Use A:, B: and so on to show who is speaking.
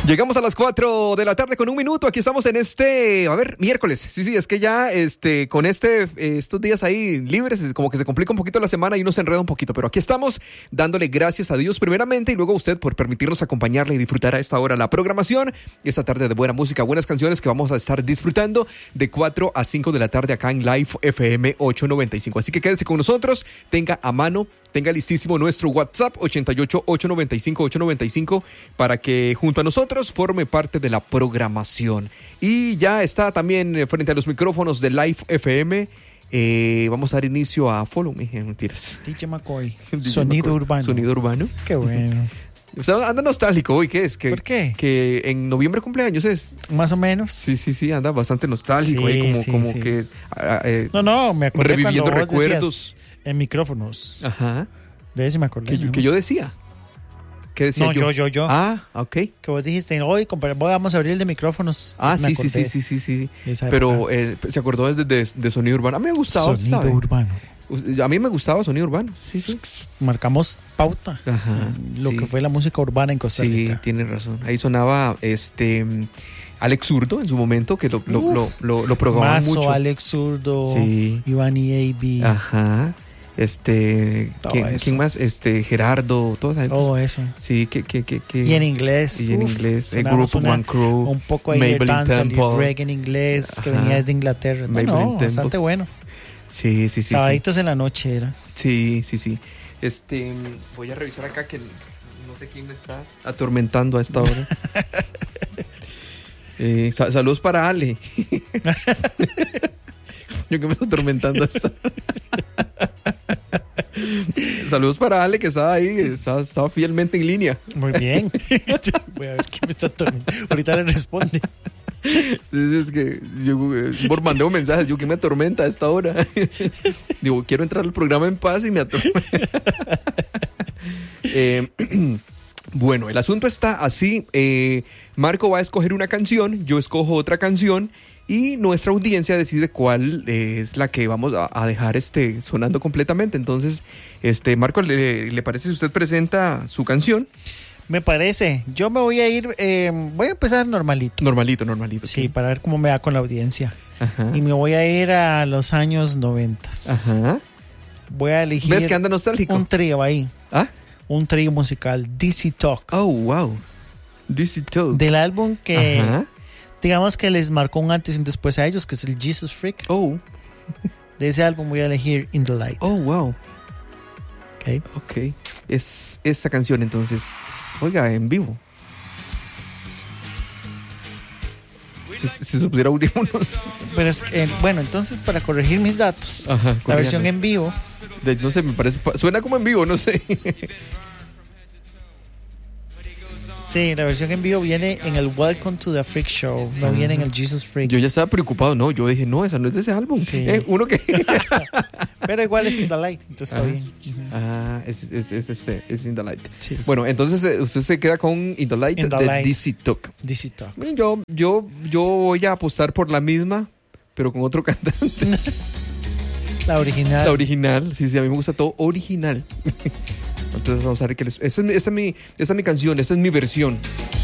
A: Llegamos a las 4 de la tarde con 1 minuto. Aquí estamos en miércoles. Sí, es que ya con estos días ahí libres, como que se complica un poquito la semana y uno se enreda un poquito. Pero aquí estamos dándole gracias a Dios primeramente y luego a usted por permitirnos acompañarle y disfrutar a esta hora la programación. Esta tarde de buena música, buenas canciones que vamos a estar disfrutando de 4 a 5 de la tarde acá en Live FM 895. Así que quédese con nosotros, tenga a mano, tenga listísimo nuestro WhatsApp 88-895-895 para que junto a nosotros forme parte de la programación. Y ya está también frente a los micrófonos de Live FM. Vamos a dar inicio a Follow Me. Mentiras.
B: DJ McCoy. Sonido urbano.
A: Sonido urbano.
B: Qué bueno.
A: O sea, anda nostálgico hoy. ¿Qué es?
B: ¿Por qué?
A: Que en noviembre cumpleaños es.
B: Más o menos.
A: Sí, anda bastante nostálgico.
B: Sí,
A: ahí como
B: sí.
A: que...
B: No, me acordé
A: reviviendo
B: cuando vos
A: recuerdos.
B: En micrófonos.
A: Ajá.
B: De eso me acordé.
A: Que yo decía. ¿Qué decía yo?
B: Yo.
A: Ah, ok.
B: Que vos dijiste, hoy vamos a abrir el de micrófonos.
A: Ah, sí. Pero se acordó de Sonido Urbano. A mí me gustaba,
B: Sonido
A: ¿sabe?
B: urbano.
A: A mí me gustaba Sonido Urbano. Sí.
B: Marcamos pauta.
A: Ajá.
B: Lo que fue la música urbana en Costa Rica.
A: Sí, tienes razón. Ahí sonaba Alex Zurdo en su momento, que lo programaban
B: Mazo,
A: mucho.
B: Alex Zurdo,
A: Sí.
B: Iván y AB.
A: Ajá. ¿Quién más? Gerardo, toda esa gente.
B: Todo eso.
A: Sí, que
B: Y en inglés.
A: El grupo One Crew.
B: Un poco ahí de dancehall y reggae en inglés.
A: Ajá.
B: Que venía desde Inglaterra. Bastante bueno.
A: Sí.
B: Sabaditos en la noche era.
A: Sí. Voy a revisar acá que no sé quién me está atormentando a esta hora. Saludos para Ale. Yo que me estoy atormentando a esta hora. Saludos para Ale, que estaba ahí, estaba fielmente en línea.
B: Muy bien. Voy a ver quién me está atormentando. Ahorita le responde.
A: Es que yo por mandé un mensaje, yo que me atormenta a esta hora. Digo, quiero entrar al programa en paz y me atormenta. Bueno, el asunto está así. Marco va a escoger una canción, yo escojo otra canción y nuestra audiencia decide cuál es la que vamos a dejar sonando completamente. Entonces, Marco, ¿le parece si usted presenta su canción?
B: Me parece. Yo me voy a ir, voy a empezar normalito.
A: Normalito.
B: Sí,
A: ¿qué?
B: para ver cómo me da con la audiencia.
A: Ajá.
B: Y me voy a ir a los años 90.
A: Ajá.
B: Voy a elegir
A: ¿Ves que anda nostálgico?
B: un trío ahí.
A: ¿Ah?
B: Un trío musical, DC Talk.
A: Oh, wow. DC Talk.
B: Del álbum que,
A: Ajá.
B: digamos que les marcó un antes y un después a ellos, que es el Jesus Freak.
A: Oh.
B: De ese álbum voy a elegir In the Light.
A: Oh, wow.
B: Ok.
A: Es esa canción entonces. Oiga, en vivo. Si se pusiera audífonos.
B: Pero bueno, entonces para corregir mis datos,
A: Ajá,
B: la versión en vivo.
A: No sé, me parece. Suena como en vivo, no sé.
B: Sí, la versión en vivo viene en el Welcome to the Freak Show, no viene en el Jesus Freak.
A: Yo ya estaba preocupado, no. Yo dije, no, esa no es de ese álbum.
B: Sí.
A: Uno que.
B: Pero igual es In the Light, entonces está bien.
A: Es In the Light.
B: Sí,
A: bueno, entonces usted se queda con In the Light
B: In the
A: de
B: Light.
A: DC Talk.
B: DC Talk.
A: Yo voy a apostar por la misma, pero con otro cantante.
B: La original.
A: La original, sí, a mí me gusta todo original. Entonces vamos a ver esa es mi canción, esa es mi versión.